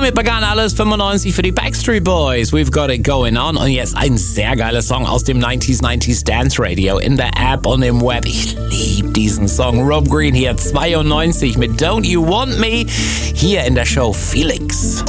Damit begann alles 95 für die Backstreet Boys. We've got it going on. Und jetzt ein sehr geiler Song aus dem 90s Dance Radio in der App und im Web. Ich liebe diesen Song. Rob Green hier 92 mit Don't You Want Me hier in der Show Felix.